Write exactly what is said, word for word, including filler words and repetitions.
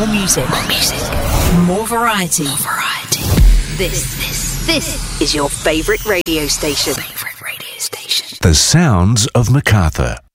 music. More music. More variety. More variety. This, this, this is your favourite radio station. Favourite radio station. The sounds of Macarthur.